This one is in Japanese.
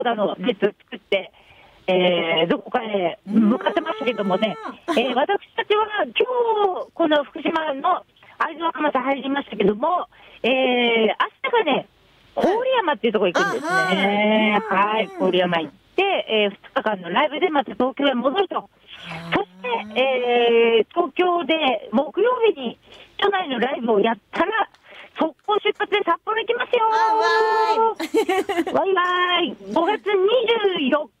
列作って、どこかへ向かってましたけどもね、私たちは今日この福島の会津若松入りましたけども、明日がね郡山っていうところ行くんですね。はい、郡山行って、2日間のライブでまた東京へ戻ると。そして、東京で木曜日に都内のライブをやったら速攻出発で札幌行きますよ。わいわい。5月24日